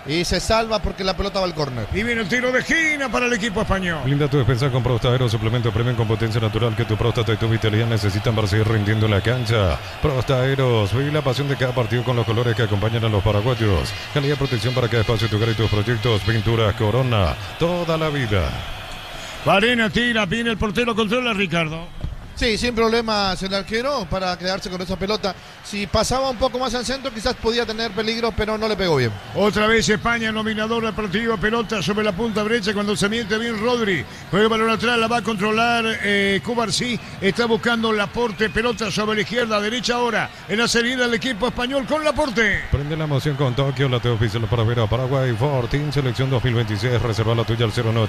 y se salva porque la pelota va al córner. Y viene el tiro de esquina para el equipo español. Blinda tu defensa con Prostaero, suplemento premium con potencia natural que tu próstata y tu vitalidad necesitan para seguir rindiendo en la cancha. Prostaero, soy la pasión de cada partido con los colores que acompañan a los paraguayos. Calidad de protección para cada espacio, tu hogar y tus proyectos. Pinturas Corona, toda la vida. Varena tira, viene el portero, controla Ricardo. Sí, sin problemas el arquero para quedarse con esa pelota. Si pasaba un poco más al centro, quizás podía tener peligro, pero no le pegó bien. Otra vez España, nominador del partido, pelota sobre la punta derecha cuando se miente bien Rodri. Juega el balón atrás, la va a controlar Cubarsí. Está buscando Laporte, pelota sobre la izquierda, derecha ahora. En la salida del equipo español con Laporte. Prende la emoción con Tokio, la oficial para ver a Paraguay. Fortín, selección 2026. Reserva la tuya al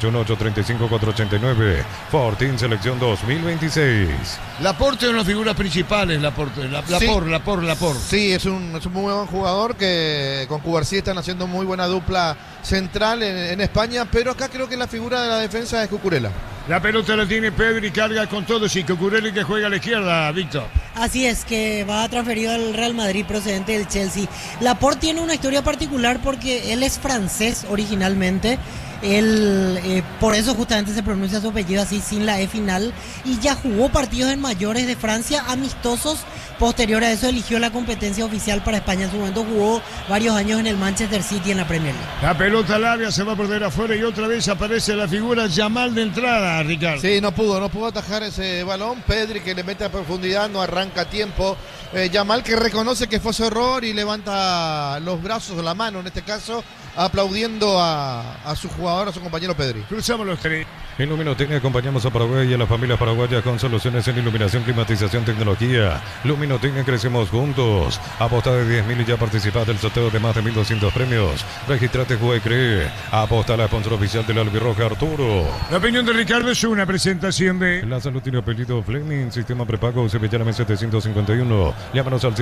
0981-835-489. Fortín, selección 2026. Laporte es una de las figuras principales, Laporte. Laporte. Sí, es un muy buen jugador que con Cubarsí están haciendo muy buena dupla central en España, pero acá creo que la figura de la defensa es Cucurella. La pelota la tiene Pedri, carga con todo, sí, Cucurella que juega a la izquierda, Víctor. Así es, que va transferido al Real Madrid procedente del Chelsea. Laporte tiene una historia particular porque él es francés originalmente. Él, por eso justamente se pronuncia su apellido así, sin la E final, y ya jugó partidos en mayores de Francia, amistosos. Posterior a eso eligió la competencia oficial para España. En su momento jugó varios años en el Manchester City en la Premier League. La pelota larga se va a perder afuera y otra vez aparece la figura Yamal de entrada, Ricardo. Sí, no pudo atajar ese balón. Pedri que le mete a profundidad, no arranca a tiempo. Yamal que reconoce que fue su error y levanta los brazos o la mano en este caso, aplaudiendo a su jugador, a su compañero Pedri. Cruzamos los tres. En Luminotecnia acompañamos a Paraguay y a las familias paraguayas con soluciones en iluminación, climatización, tecnología. Luminotecnia, crecemos juntos. Aposta de 10.000 y ya participás del sorteo de más de 1.200 premios. Registrate, juega y cree. Aposta a la sponsor oficial del Albirroja, Arturo. La opinión de Ricardo es una presentación de... La salud tiene apellido Fleming, sistema prepago Sevillana 751. Llámanos al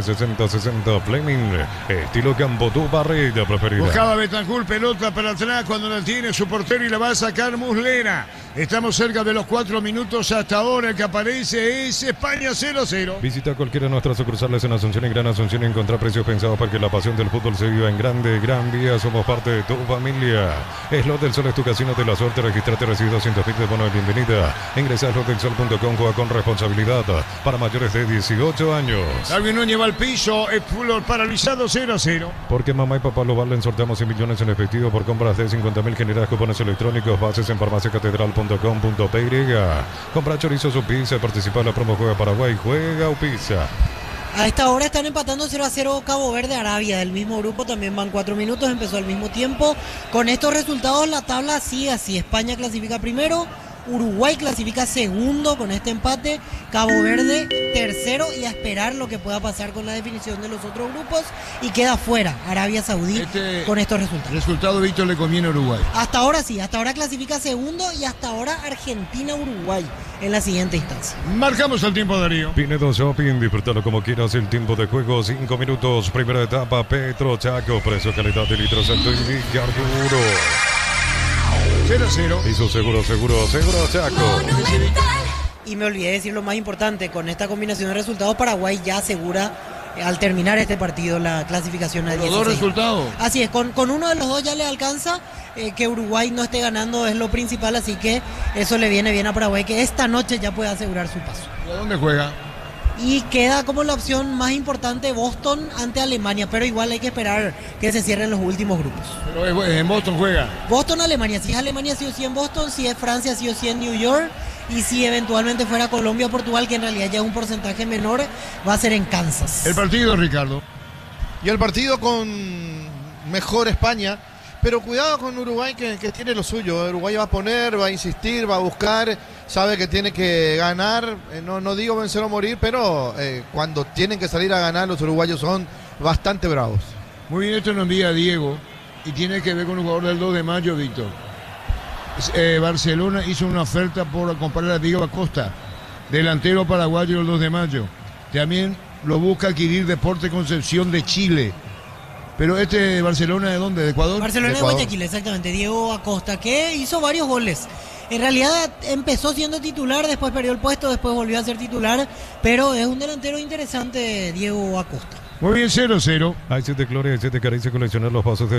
729-6060 Fleming. Estilo Campotú, Barrera preferida. Buscaba Betancourt, pelota para atrás cuando la tiene su portero y la va a sacar Muslera. Estamos cerca de los 4 minutos hasta ahora. El que aparece es España 0-0. Visita cualquiera de nuestras sucursales en Asunción y Gran Asunción y encontrar precios pensados para que la pasión del fútbol se viva en grande. Gran Vía, somos parte de tu familia. Slot del Sol es tu casino de la suerte. Registrate, recibe 200 de bono de bienvenida. Ingresa a slotdelsol.com, juega con responsabilidad. Para mayores de 18 años. Alguien no lleva al piso, es fútbol paralizado 0-0. Porque mamá y papá lo valen, sorteamos 100 millones en efectivo por compras de 50.000. Generas cupones electrónicos, bases en farmaciacatedral.com.py. Compra chorizo su pizza, participa en la promo Juega Paraguay, juega o pizza. A esta hora están empatando 0-0 Cabo Verde, Arabia, del mismo grupo, también van 4 minutos, empezó al mismo tiempo. Con estos resultados la tabla sigue así: España clasifica primero, Uruguay clasifica segundo con este empate, Cabo Verde tercero, y a esperar lo que pueda pasar con la definición de los otros grupos, y queda fuera Arabia Saudí con estos resultados. Resultado, Víctor, le conviene a Uruguay. Hasta ahora sí, hasta ahora clasifica segundo y hasta ahora Argentina-Uruguay en la siguiente instancia. Marcamos el tiempo, Darío. Pinedo Shopping, disfrútalo como quieras, el tiempo de juego, 5 minutos, primera etapa, Petro Chaco, precio, calidad de litros, alto indica Arturo. 0-0. Hizo seguro Chaco. Y me olvidé decir lo más importante: con esta combinación de resultados, Paraguay ya asegura al terminar este partido la clasificación a 16. Los dos resultados. Así es, con uno de los dos ya le alcanza. Que Uruguay no esté ganando es lo principal, así que eso le viene bien a Paraguay, que esta noche ya puede asegurar su paso. ¿Y a dónde juega? Y queda como la opción más importante Boston ante Alemania, pero igual hay que esperar que se cierren los últimos grupos. Pero en Boston juega. Boston-Alemania, si es Alemania sí o sí en Boston, si es Francia sí o sí en New York, y si eventualmente fuera Colombia o Portugal, que en realidad ya es un porcentaje menor, va a ser en Kansas. El partido, Ricardo. Y el partido con mejor España, pero cuidado con Uruguay que tiene lo suyo. Uruguay va a poner, va a insistir, va a buscar, sabe que tiene que ganar, no digo vencer o morir, pero cuando tienen que salir a ganar los uruguayos son bastante bravos. Muy bien, esto nos envía Diego y tiene que ver con un jugador del 2 de mayo, Víctor. Barcelona hizo una oferta por comprar a Diego Acosta, delantero paraguayo del 2 de mayo. También lo busca adquirir Deporte Concepción de Chile. Pero Barcelona, ¿de dónde? ¿De Ecuador? Barcelona de Guayaquil, exactamente. Diego Acosta, que hizo varios goles. En realidad empezó siendo titular, después perdió el puesto, después volvió a ser titular, pero es un delantero interesante, Diego Acosta. Muy bien, 0-0. Hay 7 gloria, hay 7 caricias, coleccionar los pasos de